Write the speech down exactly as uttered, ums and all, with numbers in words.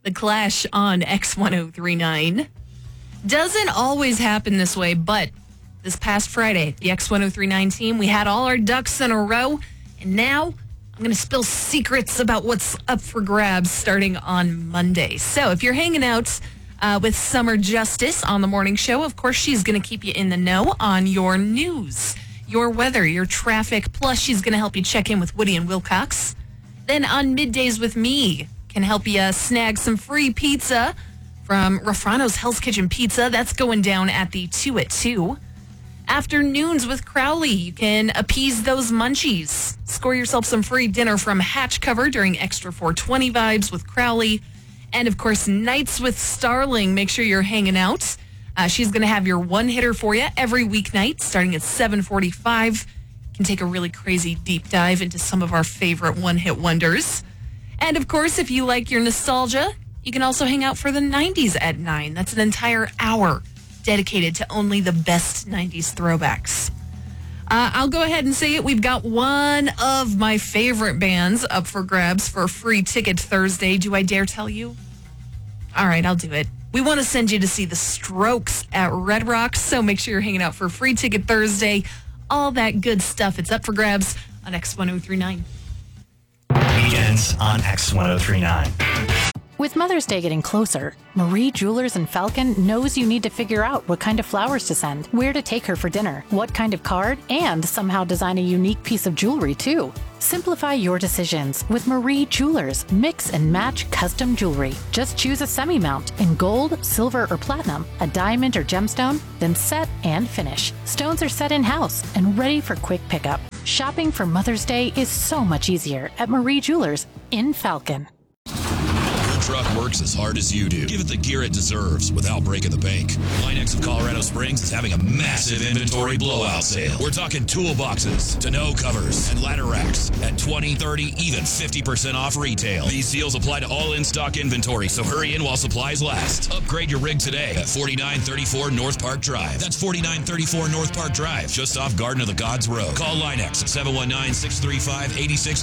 The Clash on X ten thirty-nine. Doesn't always happen this way, but this past Friday, the X ten thirty-nine team, we had all our ducks in a row, and now I'm going to spill secrets about what's up for grabs starting on Monday. So if you're hanging out uh, with Summer Justice on the morning show, of course, she's going to keep you in the know on your news, your weather, your traffic, plus she's going to help you check in with Woody and Wilcox. Then on Middays with Me, can help you snag some free pizza from Rafrano's Hell's Kitchen Pizza. That's going down at the two at two. Afternoons with Crowley, you can appease those munchies. Score yourself some free dinner from Hatch Cover during Extra four twenty Vibes with Crowley. And, of course, Nights with Starling. Make sure you're hanging out. Uh, she's going to have your one-hitter for you every weeknight starting at seven forty-five. You can take a really crazy deep dive into some of our favorite one-hit wonders. And, of course, if you like your nostalgia, you can also hang out for the nineties at nine. That's an entire hour dedicated to only the best nineties throwbacks. Uh, I'll go ahead and say it. We've got one of my favorite bands up for grabs for Free Ticket Thursday. Do I dare tell you? All right, I'll do it. We want to send you to see the Strokes at Red Rocks, so make sure you're hanging out for Free Ticket Thursday. All that good stuff. It's up for grabs on X ten thirty-nine. Weekends on X ten thirty-nine. With Mother's Day getting closer, Marie Jewelers in Falcon knows you need to figure out what kind of flowers to send, where to take her for dinner, what kind of card, and somehow design a unique piece of jewelry too. Simplify your decisions with Marie Jewelers Mix and Match Custom Jewelry. Just choose a semi-mount in gold, silver, or platinum, a diamond or gemstone, then set and finish. Stones are set in-house and ready for quick pickup. Shopping for Mother's Day is so much easier at Marie Jewelers in Falcon. Truck works as hard as you do. Give it the gear it deserves without breaking the bank. Linex of Colorado Springs is having a massive inventory blowout sale. We're talking toolboxes, tonneau covers, and ladder racks at twenty, thirty, even fifty percent off retail. These deals apply to all in-stock inventory, so hurry in while supplies last. Upgrade your rig today at forty-nine thirty-four North Park Drive. That's forty-nine thirty-four North Park Drive, just off Garden of the Gods Road. Call Linex at seven one nine, six three five, eight six